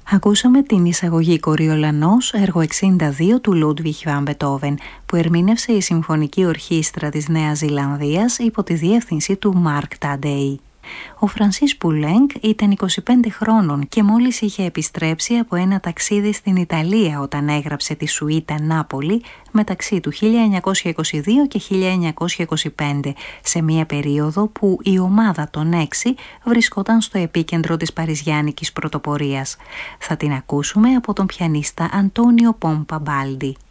Ακούσαμε την εισαγωγή Κοριολανός, έργο 62 του Λούντβιχ Βαν Μπετόβεν, που ερμήνευσε η Συμφωνική Ορχήστρα της Νέας Ζηλανδίας υπό τη διεύθυνση του Μάρκ Ταντέι. Ο Φρανσίς Πουλέγκ ήταν 25 χρόνων και μόλις είχε επιστρέψει από ένα ταξίδι στην Ιταλία όταν έγραψε τη σουίτα Νάπολη μεταξύ του 1922 και 1925, σε μια περίοδο που η ομάδα των 6 βρισκόταν στο επίκεντρο της παριζιάνικης πρωτοπορίας. Θα την ακούσουμε από τον πιανίστα Αντώνιο Πομπα Μπάλντι.